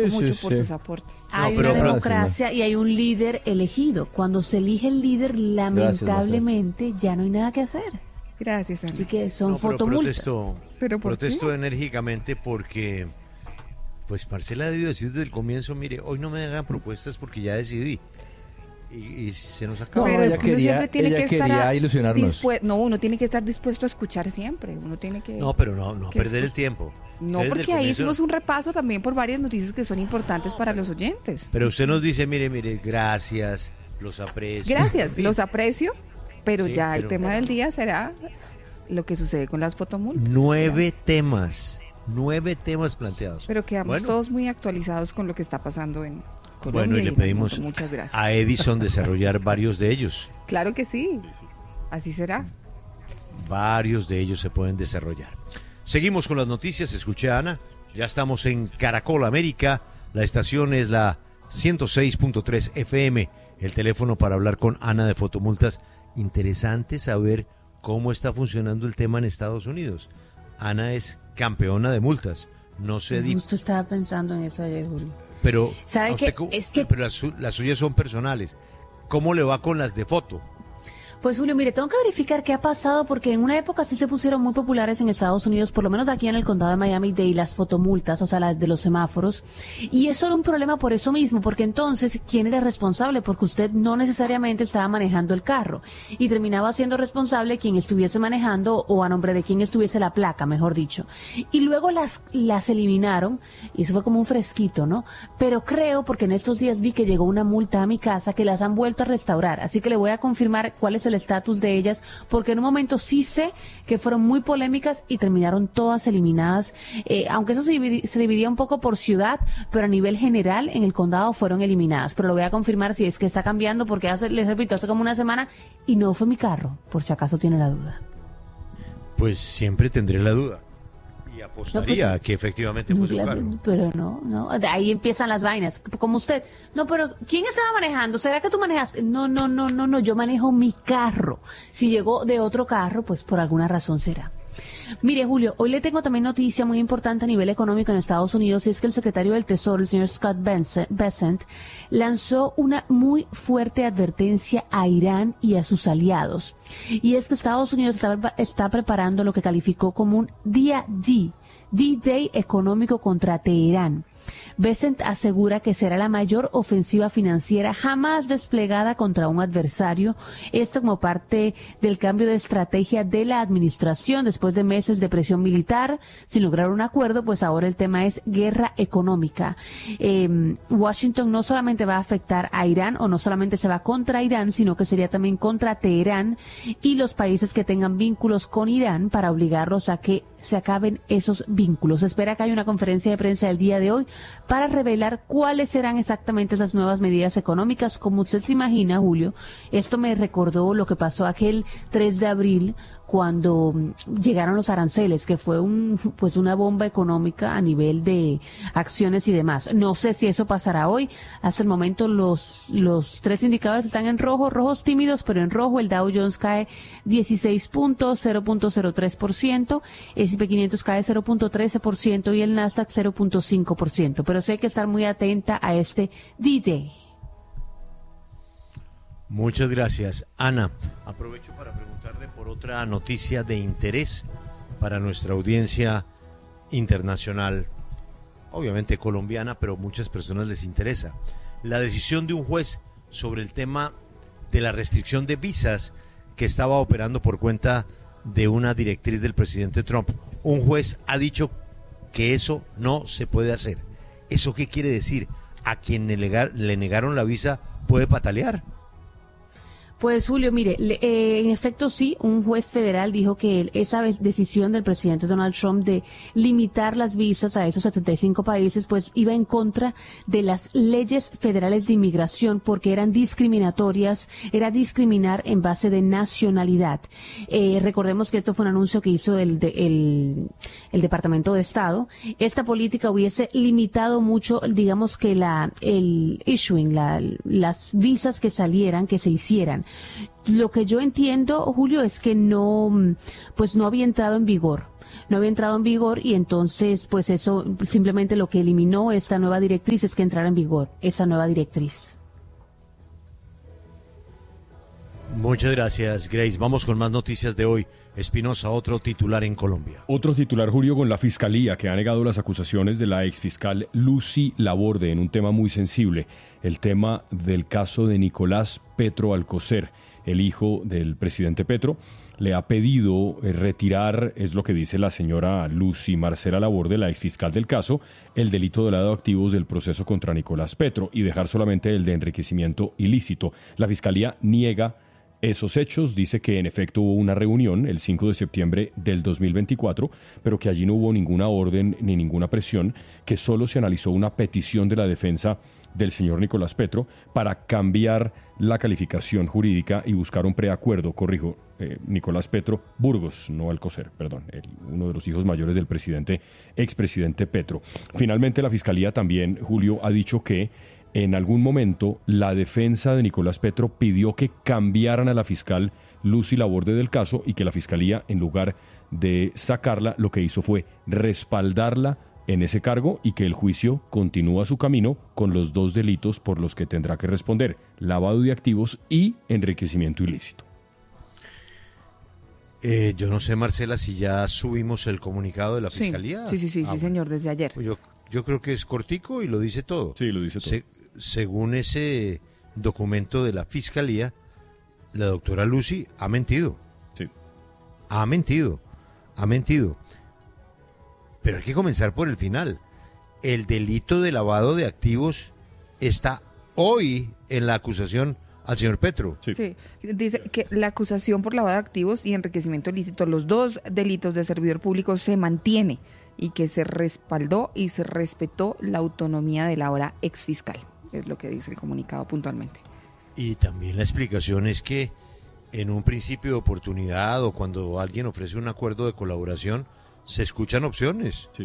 agradezco mucho por sus aportes. Hay una democracia y hay un líder elegido. Cuando se elige el líder, lamentablemente ya no hay nada que hacer. Gracias, Ana. Así que son fotomultas. Protesto enérgicamente porque, pues Marcela debió decir desde el comienzo, mire, hoy no me hagan propuestas porque ya decidí. Y se nos acaba. Pero ella quería ilusionarnos. Uno tiene que estar dispuesto a escuchar siempre. Uno tiene que... Pero no perder el tiempo. No, porque ahí hicimos un repaso también por varias noticias que son importantes para los oyentes. Pero usted nos dice, mire, gracias, los aprecio. Gracias, los aprecio, pero ya el tema del día será lo que sucede con las fotomultas. 9 temas planteados. Pero quedamos todos muy actualizados con lo que está pasando en Colombia. Bueno, y le pedimos a Edison desarrollar varios de ellos. Claro que sí, así será. Varios de ellos se pueden desarrollar. Seguimos con las noticias, escuché a Ana, ya estamos en Caracol América, la estación es la 106.3 FM, el teléfono para hablar con Ana de Fotomultas. Interesante saber cómo está funcionando el tema en Estados Unidos. Ana es campeona de multas, no sé... Justo estaba pensando en eso ayer, Julio. Pero, ¿sabe qué? Pero las suyas son personales, ¿cómo le va con las de foto? Pues Julio, mire, tengo que verificar qué ha pasado porque en una época sí se pusieron muy populares en Estados Unidos, por lo menos aquí en el condado de Miami-Dade, las fotomultas, o sea, las de los semáforos. Y eso era un problema por eso mismo, porque entonces, ¿quién era responsable? Porque usted no necesariamente estaba manejando el carro y terminaba siendo responsable quien estuviese manejando o a nombre de quien estuviese la placa, mejor dicho. Y luego las eliminaron y eso fue como un fresquito, ¿no? Pero creo, porque en estos días vi que llegó una multa a mi casa, que las han vuelto a restaurar. Así que le voy a confirmar cuál es el estatus de ellas, porque en un momento sí sé que fueron muy polémicas y terminaron todas eliminadas, aunque eso se dividía un poco por ciudad, pero a nivel general en el condado fueron eliminadas, pero lo voy a confirmar si es que está cambiando, porque les repito, hace como una semana y no fue mi carro, por si acaso tiene la duda. Pues siempre tendré la duda. Apostaría que efectivamente fue su carro. Pero no, de ahí empiezan las vainas, como usted. No, pero ¿quién estaba manejando? ¿Será que tú manejaste? No, yo manejo mi carro. Si llegó de otro carro, pues por alguna razón será. Mire, Julio, hoy le tengo también noticia muy importante a nivel económico en Estados Unidos, y es que el secretario del Tesoro, el señor Scott Bessent, lanzó una muy fuerte advertencia a Irán y a sus aliados. Y es que Estados Unidos está preparando lo que calificó como un día D-Day económico contra Teherán. Bessent asegura que será la mayor ofensiva financiera jamás desplegada contra un adversario, esto como parte del cambio de estrategia de la administración después de meses de presión militar sin lograr un acuerdo. Pues ahora el tema es guerra económica. Washington no solamente va a afectar a Irán, o no solamente se va contra Irán, sino que sería también contra Teherán y los países que tengan vínculos con Irán, para obligarlos a que se acaben esos vínculos. Se espera que haya una conferencia de prensa el día de hoy para revelar cuáles serán exactamente esas nuevas medidas económicas. Como usted se imagina, Julio, esto me recordó lo que pasó aquel 3 de abril cuando llegaron los aranceles, que fue una bomba económica a nivel de acciones y demás. No sé si eso pasará hoy. Hasta el momento los 3 indicadores están en rojo, rojos tímidos, pero en rojo. El Dow Jones cae 16 puntos, 0.03%, el S&P 500 cae 0.13% y el Nasdaq 0.5%. Pero sí hay que estar muy atenta a este D-Day. Muchas gracias, Ana. Aprovecho para preguntarle por otra noticia de interés para nuestra audiencia internacional, obviamente colombiana, pero muchas personas les interesa. La decisión de un juez sobre el tema de la restricción de visas que estaba operando por cuenta de una directriz del presidente Trump. Un juez ha dicho que eso no se puede hacer. ¿Eso qué quiere decir? ¿A quien le negaron la visa puede patalear? Pues Julio, mire, en efecto sí, un juez federal dijo que esa decisión del presidente Donald Trump de limitar las visas a esos 75 países, pues iba en contra de las leyes federales de inmigración, porque eran discriminatorias, era discriminar en base de nacionalidad. Recordemos que esto fue un anuncio que hizo el Departamento de Estado. Esta política hubiese limitado mucho, digamos que las visas que salieran, que se hicieran. lo que yo entiendo, Julio, es que no había entrado en vigor. No había entrado en vigor y entonces, pues eso simplemente lo que eliminó esta nueva directriz es que entrara en vigor esa nueva directriz. Muchas gracias, Grace. Vamos con más noticias de hoy. Espinosa, otro titular en Colombia. Otro titular, Julio, con la Fiscalía, que ha negado las acusaciones de la exfiscal Lucy Laborde en un tema muy sensible, el tema del caso de Nicolás Petro Alcocer, el hijo del presidente Petro. Le ha pedido retirar, es lo que dice la señora Lucy Marcela Laborde, la exfiscal del caso, el delito de lavado de activos del proceso contra Nicolás Petro y dejar solamente el de enriquecimiento ilícito. La Fiscalía niega esos hechos, dice que en efecto hubo una reunión el 5 de septiembre del 2024, pero que allí no hubo ninguna orden ni ninguna presión, que solo se analizó una petición de la defensa del señor Nicolás Petro para cambiar la calificación jurídica y buscar un preacuerdo, Nicolás Petro Burgos, no Alcocer, perdón, uno de los hijos mayores del expresidente Petro. Finalmente la Fiscalía también, Julio, ha dicho que en algún momento la defensa de Nicolás Petro pidió que cambiaran a la fiscal Lucy Laborde del caso y que la Fiscalía, en lugar de sacarla, lo que hizo fue respaldarla en ese cargo y que el juicio continúa su camino con los dos delitos por los que tendrá que responder: lavado de activos y enriquecimiento ilícito. Yo no sé, Marcela, si ya subimos el comunicado de la Fiscalía. Sí, señor, desde ayer. Yo creo que es cortico y lo dice todo. Sí, lo dice todo. Según ese documento de la Fiscalía, la doctora Lucy ha mentido. Sí. Ha mentido. Pero hay que comenzar por el final. El delito de lavado de activos está hoy en la acusación al señor Petro. Sí. Dice que la acusación por lavado de activos y enriquecimiento ilícito, los dos delitos de servidor público, se mantiene y que se respaldó y se respetó la autonomía de la ahora exfiscal. Es lo que dice el comunicado puntualmente. Y también la explicación es que en un principio de oportunidad o cuando alguien ofrece un acuerdo de colaboración, se escuchan opciones. Sí.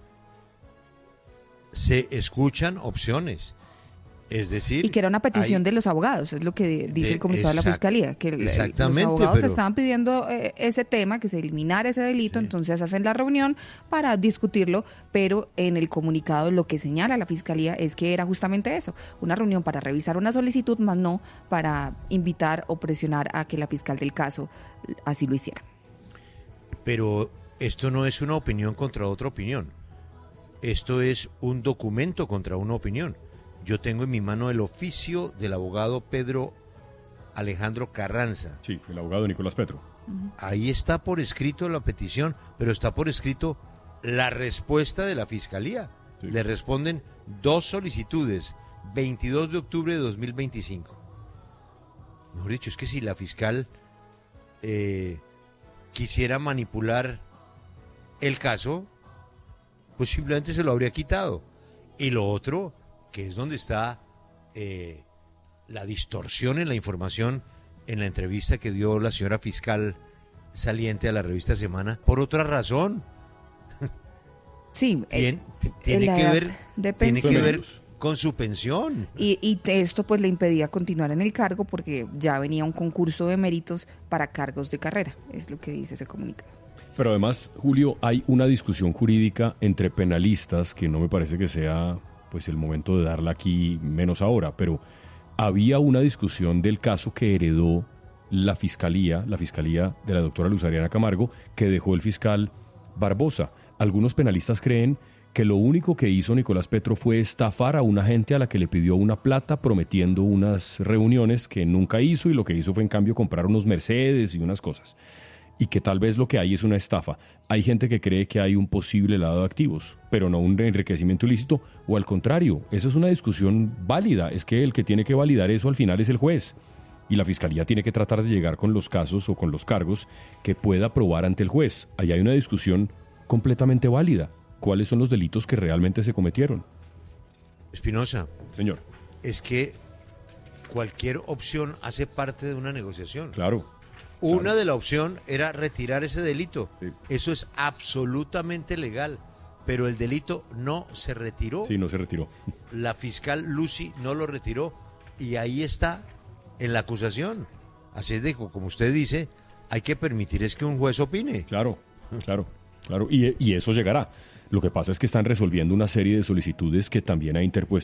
Se escuchan opciones. Es decir... Y que era una petición de los abogados, es lo que dice el comunicado de la Fiscalía, que los abogados estaban pidiendo ese tema, que se eliminara ese delito, sí. Entonces hacen la reunión para discutirlo, pero en el comunicado lo que señala la Fiscalía es que era justamente eso, una reunión para revisar una solicitud, más no para invitar o presionar a que la fiscal del caso así lo hiciera. Pero esto no es una opinión contra otra opinión, esto es un documento contra una opinión. Yo tengo en mi mano el oficio del abogado Pedro Alejandro Carranza. Sí, el abogado Nicolás Petro. Ahí está por escrito la petición, pero está por escrito la respuesta de la Fiscalía. Sí. Le responden 2 solicitudes, 22 de octubre de 2025. Mejor dicho, es que si la fiscal quisiera manipular el caso, pues simplemente se lo habría quitado. Y lo otro, que es donde está la distorsión en la información en la entrevista que dio la señora fiscal saliente a la revista Semana, por otra razón. Sí, tiene que ver con su pensión. Y esto pues le impedía continuar en el cargo porque ya venía un concurso de méritos para cargos de carrera, es lo que dice ese comunicado. Pero además, Julio, hay una discusión jurídica entre penalistas que no me parece que sea pues el momento de darla aquí, menos ahora, pero había una discusión del caso que heredó la fiscalía de la doctora Luz Ariana Camargo, que dejó el fiscal Barbosa. Algunos penalistas creen que lo único que hizo Nicolás Petro fue estafar a una gente a la que le pidió una plata prometiendo unas reuniones que nunca hizo, y lo que hizo fue en cambio comprar unos Mercedes y unas cosas. Y que tal vez lo que hay es una estafa. Hay gente que cree que hay un posible lavado de activos, pero no un enriquecimiento ilícito, o al contrario, esa es una discusión válida. Es que el que tiene que validar eso al final es el juez, y la Fiscalía tiene que tratar de llegar con los casos o con los cargos que pueda probar ante el juez. Ahí hay una discusión completamente válida. ¿Cuáles son los delitos que realmente se cometieron? Espinosa. Señor. Es que cualquier opción hace parte de una negociación. Claro. Una de la opción era retirar ese delito. Sí. Eso es absolutamente legal, pero el delito no se retiró. Sí, no se retiró. La fiscal Lucy no lo retiró y ahí está en la acusación. Así es de como usted dice, hay que permitir es que un juez opine. Claro. Y eso llegará. Lo que pasa es que están resolviendo una serie de solicitudes que también ha interpuesto